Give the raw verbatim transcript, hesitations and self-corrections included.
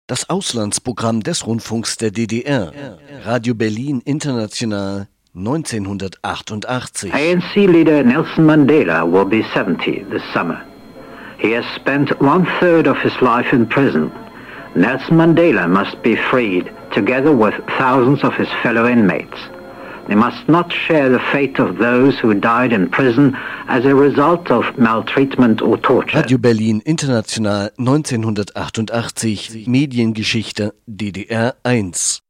Das Auslandsprogramm des Rundfunks der D D R. Radio Berlin International neunzehnhundertachtundachtzig. A N C-leader Nelson Mandela will be seventy this summer. He has spent one-third of his life in prison. Nelson Mandela must be freed, together with thousands of his fellow inmates. They must not share the fate of those who died in prison as a result of maltreatment or torture. Radio Berlin International neunzehnhundertachtundachtzig. Mediengeschichte D D R eins.